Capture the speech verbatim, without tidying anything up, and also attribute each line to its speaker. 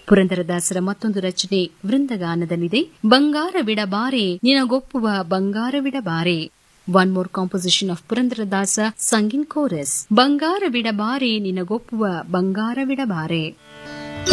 Speaker 1: ಪುರಂದರದಾಸರ ಮತ್ತೊಂದು ರಚನೆ ವೃಂದಗಾನದಲ್ಲಿದೆ. ಬಂಗಾರವಿಡಬಾರೆ ನಿನಗೊಪ್ಪುವ ಬಂಗಾರವಿಡಬಾರೆ. One more composition of Purandaradasa Sung in chorus. ಬಂಗಾರವಿಡಬಾರೆ ನಿನಗೊಪ್ಪುವ ಬಂಗಾರವಿಡಬಾರೆ.